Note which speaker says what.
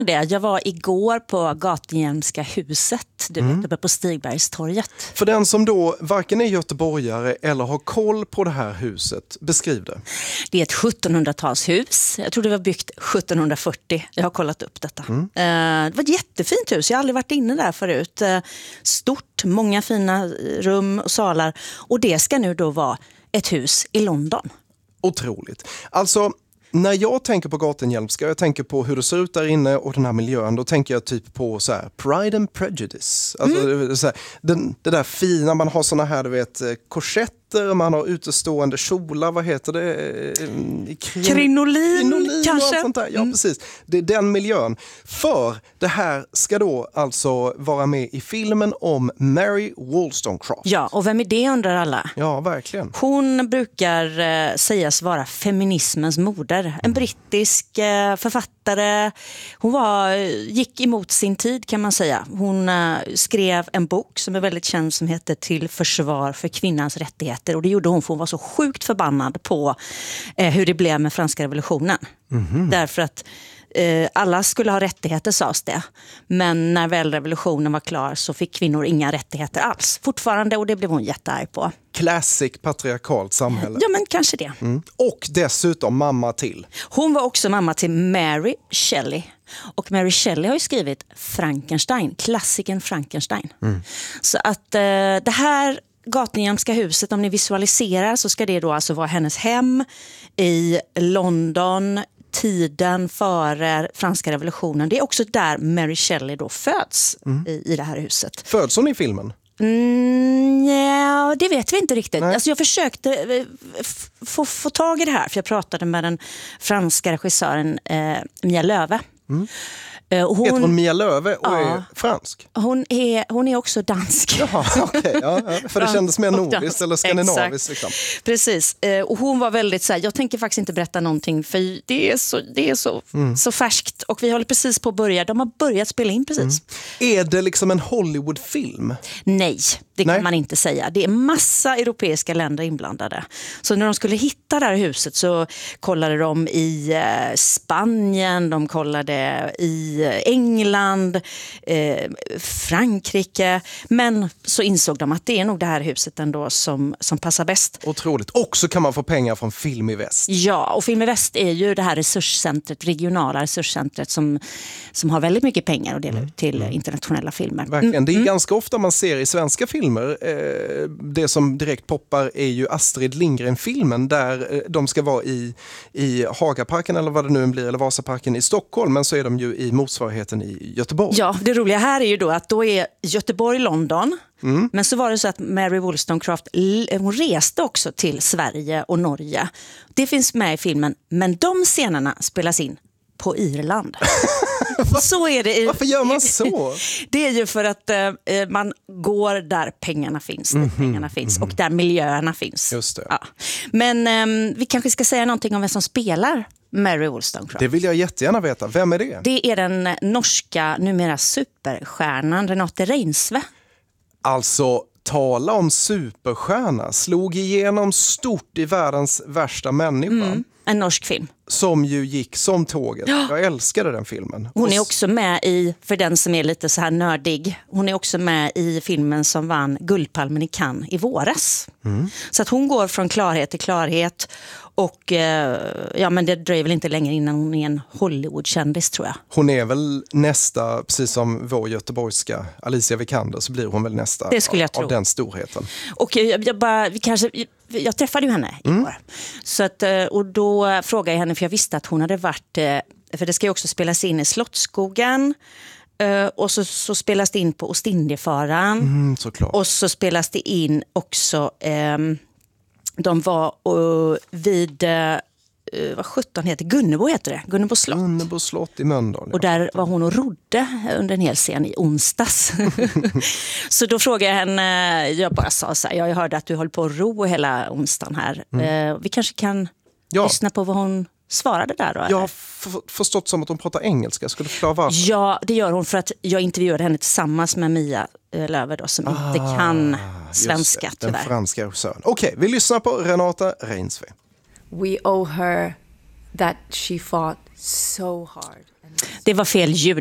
Speaker 1: Jag var igår på Gatehjälmska huset, du vet, uppe på Stigbergstorget.
Speaker 2: För den som då varken är göteborgare eller har koll på det här huset, beskriv det.
Speaker 1: Det är ett 1700-talshus. Jag tror det var byggt 1740. Jag har kollat upp detta. Det var ett jättefint hus. Jag har aldrig varit inne där förut. Stort, många fina rum och salar. Och det ska nu då vara ett hus i London.
Speaker 2: Otroligt. Alltså, när jag tänker på Gatehjälmska, jag tänker på hur det ser ut där inne och den här miljön, då tänker jag typ på så här Pride and Prejudice. Alltså så här, det där fina, man har såna här, du vet, korsetter, man har utestående kjolar, vad heter det?
Speaker 1: Krinolin kanske?
Speaker 2: Sånt där. Ja, precis. Det är den miljön. För det här ska då alltså vara med i filmen om Mary Wollstonecraft.
Speaker 1: Ja, och vem är det, undrar alla?
Speaker 2: Ja, verkligen.
Speaker 1: Hon brukar sägas vara feminismens moder. En brittisk författare. Hon gick emot sin tid, kan man säga. Hon skrev en bok som är väldigt känd som heter Till försvar för kvinnans rättigheter. Och det gjorde hon för hon var så sjukt förbannad på hur det blev med franska revolutionen. Därför att alla skulle ha rättigheter, sades det. Men när väl revolutionen var klar så fick kvinnor inga rättigheter alls. Fortfarande, och det blev hon jättearg på.
Speaker 2: Classic patriarkalt samhälle.
Speaker 1: Ja, men kanske det.
Speaker 2: Och dessutom mamma till.
Speaker 1: Hon var också mamma till Mary Shelley. Och Mary Shelley har ju skrivit Frankenstein, klassikern Frankenstein. Så att det här Gatehjälmska huset, om ni visualiserar, så ska det då alltså vara hennes hem i London, tiden före franska revolutionen. Det är också där Mary Shelley då föds i det här huset.
Speaker 2: Föds hon i filmen?
Speaker 1: Ja, det vet vi inte riktigt. Alltså jag försökte få tag i det här, för jag pratade med den franska regissören Mia Löwe.
Speaker 2: Heter hon Mia Löwe och är fransk?
Speaker 1: Hon är också dansk.
Speaker 2: Jaha, okej. Ja, för det kändes mer nordiskt eller skandinaviskt. Liksom.
Speaker 1: Precis. Och hon var väldigt så här, jag tänker faktiskt inte berätta någonting för det är så färskt. Och vi håller precis på att börja. De har börjat spela in precis.
Speaker 2: Är det liksom en Hollywoodfilm?
Speaker 1: Nej, det kan man inte säga. Det är massa europeiska länder inblandade. Så när de skulle hitta det här huset så kollade de i Spanien, de kollade i England, Frankrike, men så insåg de att det är nog det här huset ändå som passar bäst.
Speaker 2: Otroligt. Och så kan man få pengar från Film i Väst.
Speaker 1: Ja, och Film i Väst är ju det här resurscentret, regionala resurscentret som har väldigt mycket pengar att dela ut till internationella filmer.
Speaker 2: Verkligen. Det är ganska ofta man ser i svenska filmer, det som direkt poppar är ju Astrid Lindgren-filmen där de ska vara i Hagaparken eller vad det nu blir, eller Vasaparken i Stockholm, men så är de ju i motsvarigheten i Göteborg.
Speaker 1: Ja, det roliga här är ju då att då är Göteborg London. Men så var det så att Mary Wollstonecraft, hon reste också till Sverige och Norge. Det finns med i filmen, men de scenerna spelas in på Irland. Så är det.
Speaker 2: Varför gör man så?
Speaker 1: Det är ju för att man går där pengarna finns, och där miljöerna finns.
Speaker 2: Just det.
Speaker 1: Ja. Men vi kanske ska säga någonting om vem som spelar Mary Wollstonecraft.
Speaker 2: Det vill jag jättegärna veta. Vem är det?
Speaker 1: Det är den norska, numera superstjärnan Renate Reinsve.
Speaker 2: Alltså, tala om superstjärna. Slog igenom stort i världens värsta människa.
Speaker 1: En norsk film.
Speaker 2: Som ju gick som tåget. Ja. Jag älskade den filmen.
Speaker 1: Hon är också med i, för den som är lite så här nördig, hon är också med i filmen som vann Guldpalmen i Cannes i våras. Så att hon går från klarhet till klarhet. Och ja, men det dröjer väl inte längre innan hon är en Hollywood-kändis, tror jag.
Speaker 2: Hon är väl nästa, precis som vår göteborgska Alicia Vikander, så blir hon väl nästa
Speaker 1: det skulle jag tro.
Speaker 2: Av den storheten.
Speaker 1: Och jag träffade ju henne igår. Så att, och då frågade jag henne, för jag visste att hon hade varit, för det ska ju också spelas in i Slottsskogen. Och så spelas det in på Ostindiefararen.
Speaker 2: Såklart.
Speaker 1: Och så spelas det in också, de var vid, vad 17 heter Gunnebo heter det, Gunnebo slott.
Speaker 2: Gunnebo slott i Mölndal. Ja.
Speaker 1: Och där var hon och rodde under en hel scen i onsdags. Så då frågade jag henne, jag bara sa så här, jag hörde att du håller på att ro hela onsdagen här. Vi kanske kan lyssna på vad hon svarade där då?
Speaker 2: Jag har förstått som att hon pratar engelska. Skulle du förklara varför?
Speaker 1: Ja, det gör hon för att jag intervjuade henne tillsammans med Mia Löwe då, som inte kan svenska
Speaker 2: just det,
Speaker 1: tyvärr.
Speaker 2: Den franska regissören. Okej, vi lyssnar på Renate Reinsve.
Speaker 3: We owe her that she fought so hard.
Speaker 1: Det var fel ljud.